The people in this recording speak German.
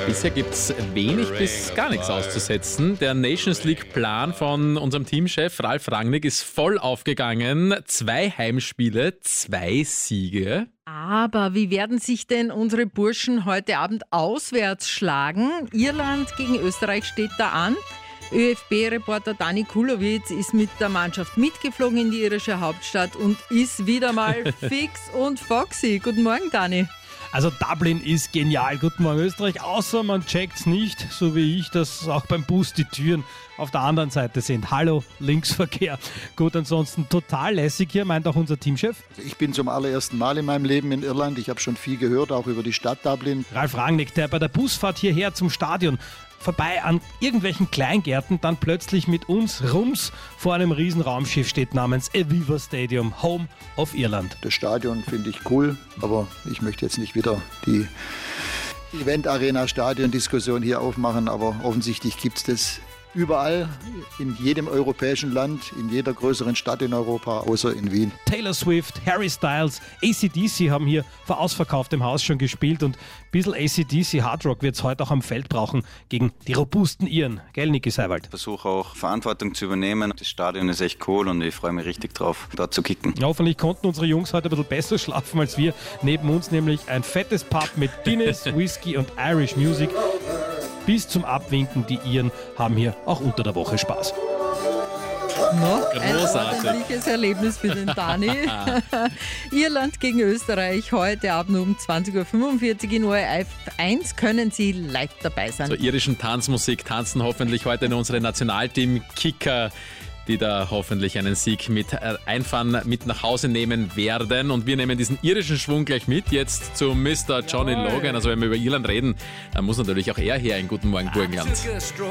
Bisher gibt es wenig bis gar nichts auszusetzen. Der Nations League-Plan von unserem Teamchef Ralf Rangnick ist voll aufgegangen. 2 Heimspiele, 2 Siege. Aber wie werden sich denn unsere Burschen heute Abend auswärts schlagen? Irland gegen Österreich steht da an. ÖFB-Reporter Dani Kulowitz ist mit der Mannschaft mitgeflogen in die irische Hauptstadt und ist wieder mal fix und foxy. Guten Morgen, Dani. Also Dublin ist genial. Guten Morgen Österreich, außer man checkt's nicht, so wie ich, dass auch beim Bus die Türen auf der anderen Seite sind. Hallo, Linksverkehr. Gut, ansonsten total lässig hier, meint auch unser Teamchef. Ich bin zum allerersten Mal in meinem Leben in Irland. Ich habe schon viel gehört, auch über die Stadt Dublin. Ralf Rangnick, der bei der Busfahrt hierher zum Stadion vorbei an irgendwelchen Kleingärten dann plötzlich mit uns rums vor einem riesen Raumschiff steht namens Aviva Stadium, Home of Irland. Das Stadion finde ich cool, aber ich möchte jetzt nicht wieder die Event-Arena-Stadion-Diskussion hier aufmachen, aber offensichtlich gibt es das überall, in jedem europäischen Land, in jeder größeren Stadt in Europa, außer in Wien. Taylor Swift, Harry Styles, AC/DC haben hier vor ausverkauftem Haus schon gespielt und ein bisschen AC/DC Hardrock wird es heute auch am Feld brauchen gegen die robusten Iren. Gell, Niki Seiwald? Ich versuche auch Verantwortung zu übernehmen. Das Stadion ist echt cool und ich freue mich richtig drauf, dort zu kicken. Ja, hoffentlich konnten unsere Jungs heute ein bisschen besser schlafen als wir. Neben uns nämlich ein fettes Pub mit Guinness, Whisky und Irish Music. Bis zum Abwinken, die Iren haben hier auch unter der Woche Spaß. Ein ordentliches Erlebnis für den Dani. Irland gegen Österreich heute Abend um 20.45 Uhr in ORF 1 können Sie live dabei sein. Zur irischen Tanzmusik tanzen hoffentlich heute in unsere Nationalteam-Kicker, die da hoffentlich einen Sieg mit einfahren, mit nach Hause nehmen werden. Und wir nehmen diesen irischen Schwung gleich mit jetzt zu Mr. Johnny Logan. Also wenn wir über Irland reden, dann muss natürlich auch er her in Guten Morgen Burgenland.